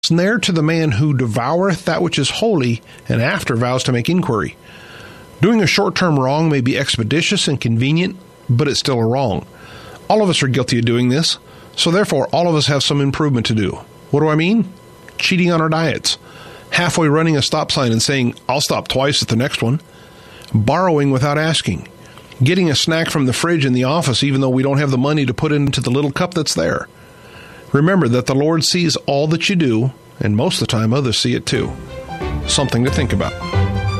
Snare to the man who devoureth that which is holy, and after vows to make inquiry. Doing a short-term wrong may be expeditious and convenient, but it's still a wrong. All of us are guilty of doing this, so therefore all of us have some improvement to do. What do I mean? Cheating on our diets. Halfway running a stop sign and saying, I'll stop twice at the next one. Borrowing without asking. Getting a snack from the fridge in the office even though we don't have the money to put into the little cup that's there. Remember that the Lord sees all that you do, and most of the time others see it too. Something to think about.